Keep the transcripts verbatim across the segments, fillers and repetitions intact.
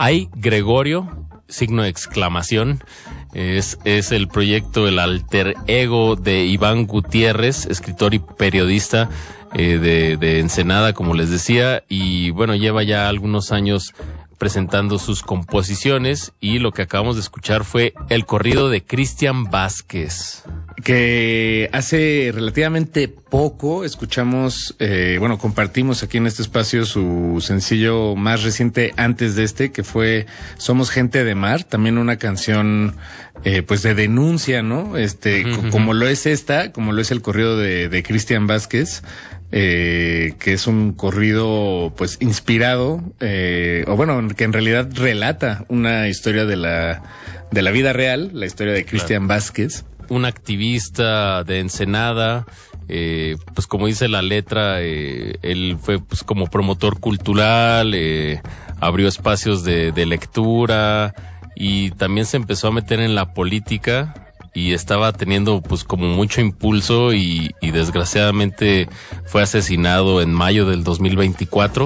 Ay Gregorio, signo de exclamación. Es, es el proyecto, el alter ego de Iván Gutiérrez, escritor y periodista eh, de, de Ensenada, como les decía, y bueno, lleva ya algunos años presentando sus composiciones, y lo que acabamos de escuchar fue el corrido de Cristian Vázquez. Que hace relativamente poco escuchamos, eh, bueno, compartimos aquí en este espacio su sencillo más reciente antes de este, que fue Somos Gente de Mar, también una canción eh, pues de denuncia, ¿no? Este, uh-huh. Como lo es esta, como lo es el corrido de, de Cristian Vázquez, eh, que es un corrido pues inspirado, eh, o bueno, que en realidad relata una historia de la, de la vida real, la historia de Cristian claro. Vázquez. Un activista de Ensenada, eh, pues como dice la letra, eh, él fue pues como promotor cultural, eh, abrió espacios de, de lectura y también se empezó a meter en la política y estaba teniendo pues como mucho impulso y, y desgraciadamente fue asesinado en mayo del dos mil veinticuatro.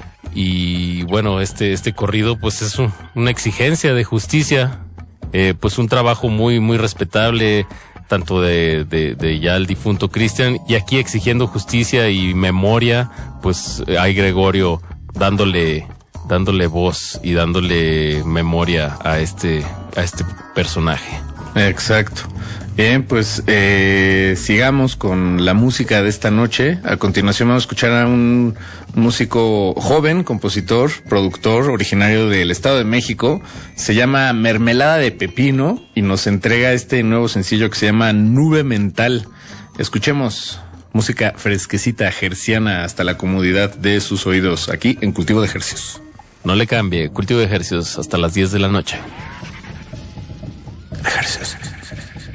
Y bueno, este, este corrido pues es un, una exigencia de justicia. Eh, pues un trabajo muy muy respetable, tanto de, de, de ya el difunto Cristian, y aquí exigiendo justicia y memoria, pues hay Gregorio dándole dándole voz y dándole memoria a este a este personaje. Exacto. Bien, pues eh, sigamos con la música de esta noche. A continuación vamos a escuchar a un músico joven, compositor, productor, originario del Estado de México. Se llama Mermelada de Pepino y nos entrega este nuevo sencillo que se llama Nube Mental. Escuchemos música fresquecita, herciana, hasta la comodidad de sus oídos, aquí en Cultivo de Hercios. No le cambie, Cultivo de Hercios hasta las diez de la noche. Hercios.